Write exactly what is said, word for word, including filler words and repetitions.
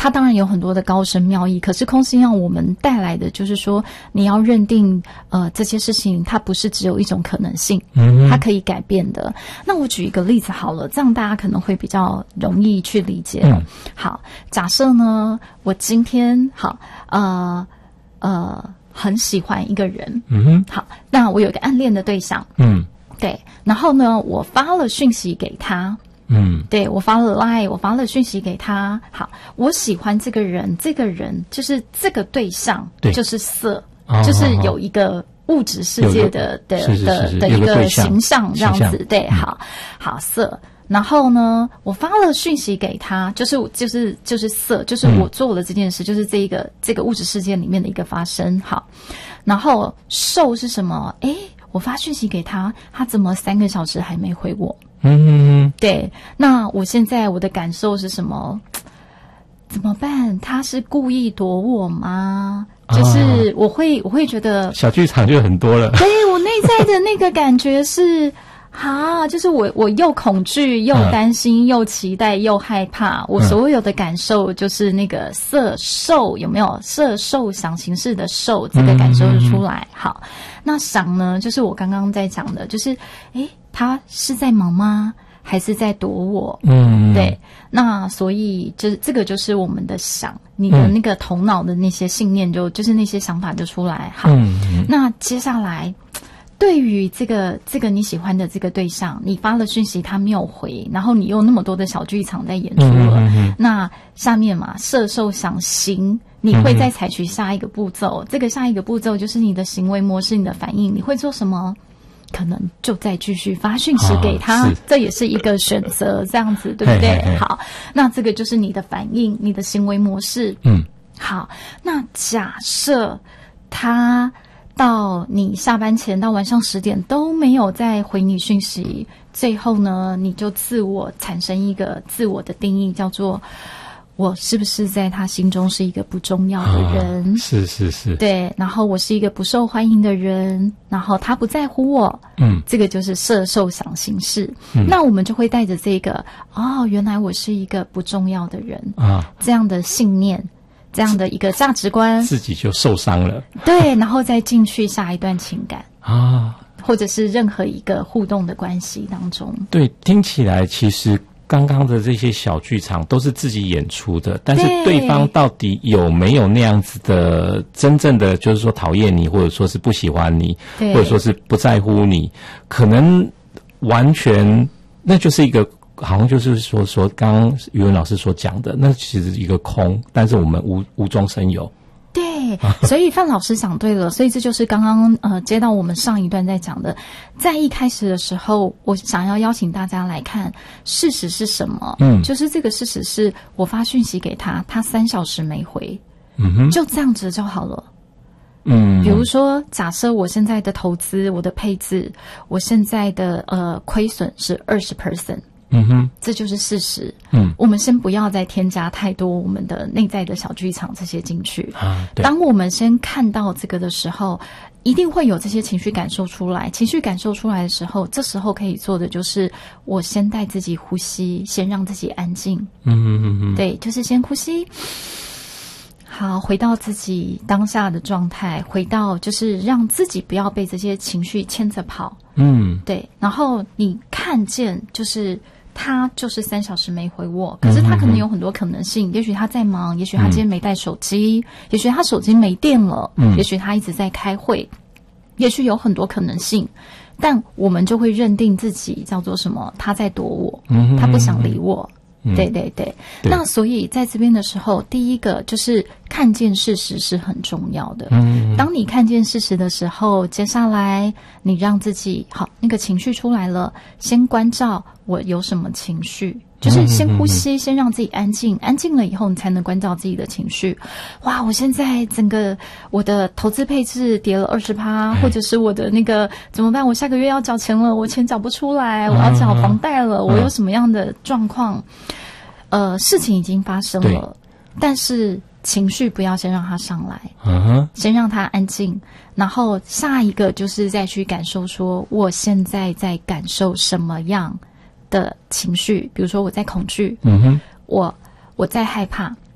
它当然有很多的高深妙义，可是空性要我们带来的就是说，你要认定呃这些事情它不是只有一种可能性，嗯，它可以改变的。那我举一个例子好了，这样大家可能会比较容易去理解了。嗯、好，假设呢，我今天好呃呃很喜欢一个人，嗯哼，好，那我有一个暗恋的对象，嗯，对，然后呢，我发了讯息给他。嗯，对，我发了 line， 我发了讯息给他。好，我喜欢这个人，这个人就是这个对象，对，就是色，哦、就是有一个物质世界的的的的一个形象这样子。对，嗯、好，好色。然后呢，我发了讯息给他，就是就是就是色，就是我做了这件事，嗯、就是这一个这个物质世界里面的一个发生。好，然后受是什么？诶，我发讯息给他，他怎么三个小时还没回我？嗯，对，那我现在我的感受是什么？怎么办？他是故意躲我吗？就是我会我会觉得小剧场就很多了。 对，我内在的那个感觉是啊，就是我我又恐惧又担心、嗯、又期待又害怕，我所有的感受就是那个色受有没有色受想形式的受这个感受就出来。嗯、好，那想呢，就是我刚刚在讲的，就是诶。他是在忙吗？还是在躲我？嗯，对。那所以这这个就是我们的想，你的那个头脑的那些信念就，就就是那些想法就出来。好，嗯、那接下来对于这个这个你喜欢的这个对象，你发了讯息他没有回，然后你有那么多的小剧场在演出了。嗯嗯嗯、那下面嘛，射受想行。你会再采取下一个步骤，嗯、这个下一个步骤就是你的行为模式，你的反应，你会做什么？可能就再继续发讯息给他，哦、这也是一个选择，这样子对不对？嘿嘿嘿好，那这个就是你的反应，你的行为模式。嗯，好，那假设他到你下班前到晚上十点都没有再回你讯息，最后呢，你就自我产生一个自我的定义，叫做我是不是在他心中是一个不重要的人？啊、是是是，对。然后我是一个不受欢迎的人，然后他不在乎我，嗯，这个就是色受想行识。嗯、那我们就会带着这个哦，原来我是一个不重要的人啊，这样的信念，这样的一个价值观， 自己就受伤了。 对，然后再进去下一段情感啊，或者是任何一个互动的关系当中。 对，听起来其实。刚刚的这些小剧场都是自己演出的，但是对方到底有没有那样子的真正的就是说讨厌你，或者说是不喜欢你，或者说是不在乎你，可能完全那就是一个好像就是说说刚刚语文老师所讲的，那其实是一个空，但是我们无无中生有。 对，所以范老师讲对了，所以这就是刚刚呃接到我们上一段在讲的，在一开始的时候，我想要邀请大家来看事实是什么。嗯，就是这个事实是我发讯息给他，他三小时没回，嗯哼，就这样子就好了。嗯，比如说，假设我现在的投资，我的配置，我现在的呃亏损是二十 percent。嗯哼，这就是事实。嗯，我们先不要再添加太多我们的内在的小剧场这些进去。啊，对。当我们先看到这个的时候，一定会有这些情绪感受出来。情绪感受出来的时候，这时候可以做的就是我先带自己呼吸，先让自己安静。嗯嗯嗯嗯，对，就是先呼吸。好，回到自己当下的状态，回到就是让自己不要被这些情绪牵着跑。嗯，对。然后你看见就是他就是三小时没回我，可是他可能有很多可能性，嗯、也许他在忙，也许他今天没带手机，嗯、也许他手机没电了，嗯、也许他一直在开会，也许有很多可能性。但我们就会认定自己叫做什么？他在躲我，嗯、他不想理我。嗯、对对对，那所以在这边的时候，第一个就是看见事实是很重要的。嗯，当你看见事实的时候，接下来你让自己好，那个情绪出来了，先关照我有什么情绪，就是先呼吸，先让自己安静，安静了以后，你才能关照自己的情绪。哇，我现在整个我的投资配置跌了二十趴，或者是我的那个怎么办？我下个月要缴钱了，我钱缴不出来，我要缴房贷了，我有什么样的状况？呃，事情已经发生了，但是情绪不要先让它上来，嗯、先让它安静，然后下一个就是再去感受说，我现在在感受什么样的情绪，比如说我在恐惧，嗯哼，我我在害怕，